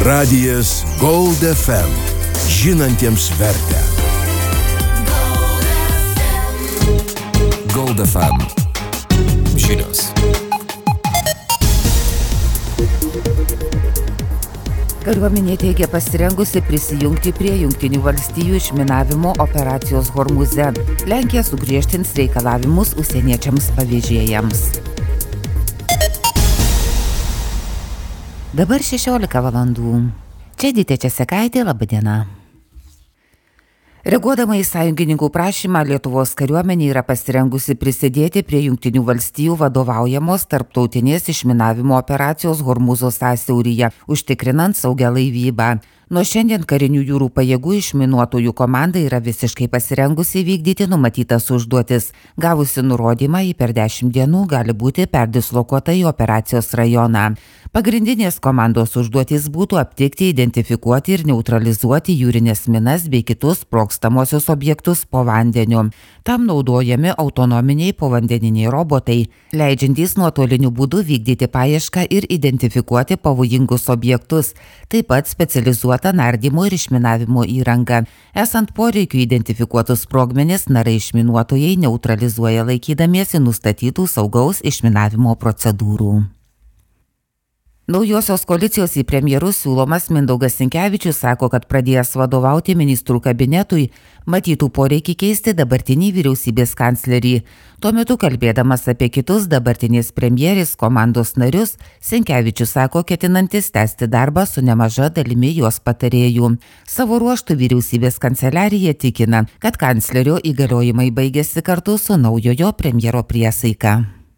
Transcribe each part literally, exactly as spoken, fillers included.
Radijas Gold F M. Žinantiems vertę. Gold F M. Žinios. Kariuomenė teigia pasirengusi prisijungti prie Jungtinių valstijų išminavimo operacijos Hormuze. Lenkija sugriežtins reikalavimus užsieniečiams pavėžėjams. Dabar šešiolika valandų. Čia Dytė Česekaitė, laba diena. Reaguodama į sąjungininkų prašymą, Lietuvos kariuomenė yra pasirengusi prisidėti prie Jungtinių valstijų vadovaujamos tarptautinės išminavimo operacijos Hormuzo sąsiauryje, užtikrinant saugią laivybą. Nuo šiandien karinių jūrų pajėgų išminuotojų komanda yra visiškai pasirengusi vykdyti numatytas užduotis. Gavusi nurodymą, ji per dešimt dienų gali būti perdislokuota į operacijos rajoną. Pagrindinės komandos užduotys būtų aptikti, identifikuoti ir neutralizuoti jūrinės minas bei kitus sprogstamosius objektus po vandeniu. Tam naudojami autonominiai povandeniniai robotai, leidžiantys nuotoliniu būdu vykdyti paiešką ir identifikuoti pavojingus objektus, taip pat specializuota nardymo ir išminavimo įranga. Esant poreikiu identifikuotus sprogmenis, narai išminuotojai neutralizuoja laikydamiesi nustatytų saugaus išminavimo procedūrų. Naujosios koalicijos į premjerus siūlomas Mindaugas Sinkevičius sako, kad pradėjęs vadovauti ministrų kabinetui, matytų poreikį keisti dabartinį vyriausybės kanclerį. Tuo metu kalbėdamas apie kitus dabartinės premjerės komandos narius, Sinkevičius sako, ketinantis tęsti darbą su nemaža dalimi jos patarėjų. Savo ruožtu vyriausybės kanceliarija tikina, kad kanclerio įgaliojimai baigėsi kartu su naujojo premjero priesaika.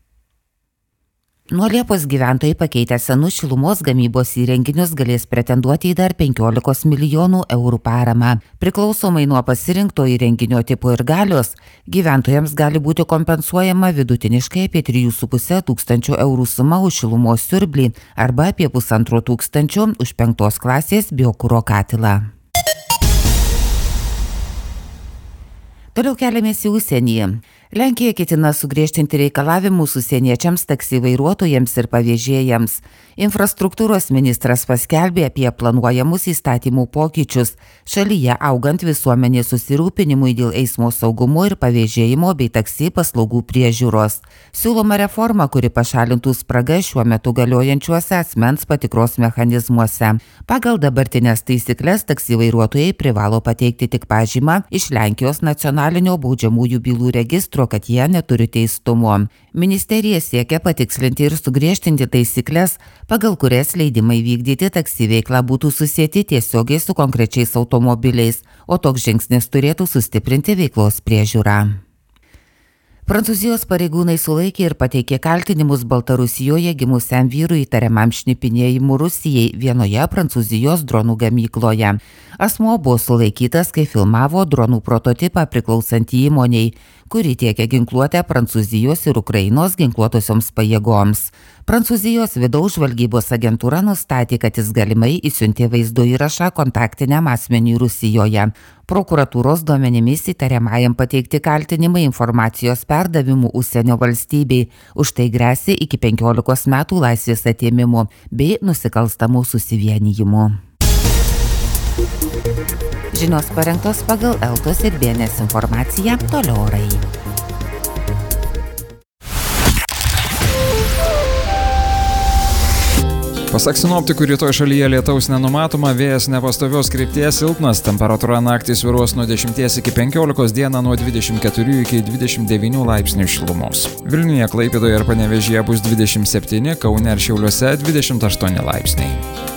Nuo Liepos gyventojai pakeitę senus šilumos gamybos įrenginius galės pretenduoti į dar penkiolikos milijonų eurų paramą. Priklausomai nuo pasirinkto įrenginio tipo ir galios, gyventojams gali būti kompensuojama vidutiniškai apie trijų su puse tūkstančių eurų suma už šilumos siurblį arba apie pusantro tūkstančio už penktos klasės biokuro katilą. Toliau keliamės į užsienį. Lenkija ketina sugriežtinti reikalavimus užsieniečiams, taksi vairuotojams ir pavėžėjams. Infrastruktūros ministras paskelbė apie planuojamus įstatymų pokyčius šalyje augant visuomenės susirūpinimui dėl eismo saugumo ir pavėžėjimo bei taksi paslaugų priežiūros. Siūloma reforma, kuri pašalintų spragas šiuo metu galiojančiuose asmens patikros mechanizmuose. Pagal dabartinės taisyklės taksi vairuotojai privalo pateikti tik pažymą iš Lenkijos nacionalinio baudžiamųjų bylų registro, kad jie neturi teistumo. Ministerija siekia patikslinti ir sugriežtinti taisyklės, pagal kurias leidimai vykdyti taksi veiklą būtų susieti tiesiogiai su konkrečiais automobiliais, o toks žingsnis turėtų sustiprinti veiklos priežiūrą. Prancūzijos pareigūnai sulaikė ir pateikė kaltinimus Baltarusijoje gimusiam vyrui įtariamam šnipinėjimu Rusijai vienoje Prancūzijos dronų gamykloje. Asmuo buvo sulaikytas, kai filmavo dronų prototipą priklausantį įmoniai, kuri tiekia ginkluotę Prancūzijos ir Ukrainos ginkluotosioms pajėgoms. Prancūzijos vidaus žvalgybos agentūra nustatė, kad jis galimai įsiuntė vaizdo įrašą kontaktiniam asmeniui Rusijoje. Prokuratūros duomenimis įtariamajam pateikti kaltinimai informacijos perdavimu užsienio valstybei, už tai gresia iki penkiolikos metų laisvės atėmimo bei nusikalstamų susivienijimų. Žinios parengtos pagal Eltos ir B N S informaciją, toliau orai. Pasak sinoptikų, rytoj šalyje lietaus nenumatoma, vėjas nepastovios krypties, silpnas, temperatūra naktį svyruos nuo dešimties iki penkiolikos, dieną nuo dvidešimt keturių iki dvidešimt devynių laipsnių šilumos. Vilniuje, Klaipėdoje ir Panevėžyje bus dvidešimt septyni, Kaune ir Šiauliuose dvidešimt aštuoni laipsniai.